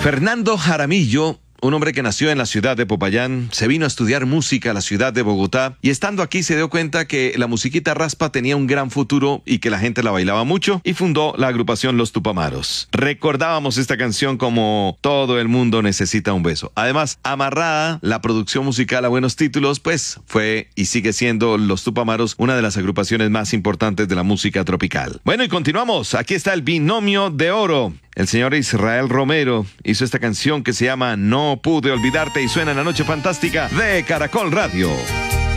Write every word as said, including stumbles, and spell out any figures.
Fernando Jaramillo, un hombre que nació en la ciudad de Popayán, se vino a estudiar música a la ciudad de Bogotá y estando aquí se dio cuenta que la musiquita raspa tenía un gran futuro y que la gente la bailaba mucho y fundó la agrupación Los Tupamaros. Recordábamos esta canción como Todo el mundo necesita un beso. Además, amarrada la producción musical a buenos títulos, pues fue y sigue siendo Los Tupamaros una de las agrupaciones más importantes de la música tropical. Bueno, y continuamos. Aquí está el binomio de oro. El señor Israel Romero hizo esta canción que se llama No pude olvidarte y suena en la noche fantástica de Caracol Radio.